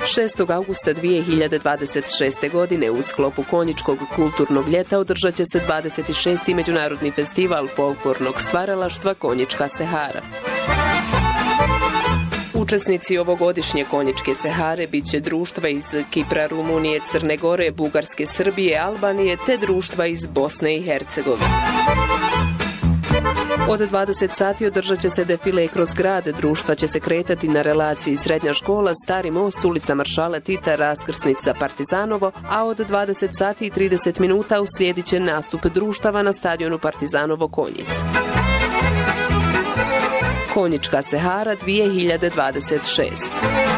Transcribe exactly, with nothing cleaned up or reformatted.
šestog avgusta dvije hiljade dvadeset šeste. godine u sklopu Konjičkog kulturnog ljeta održat će se dvadeset šesti. Međunarodni festival folklornog stvaralaštva Konjička Sehara. Učesnici ovogodišnje Konjičke Sehare bit će društva iz Kipra, Rumunije, Crne Gore, Bugarske, Srbije, Albanije te društva iz Bosne i Hercegovine. Od dvadeset sati održat će se defile kroz grad. Društva će se kretati na relaciji Srednja škola, Stari most, ulica Maršala Tita, raskrsnica Partizanovo, a od dvadeset sati i trideset minuta uslijedit će nastup društava na stadionu Partizanovo Konjic. Konjička Sehara dvije hiljade dvadeset šeste.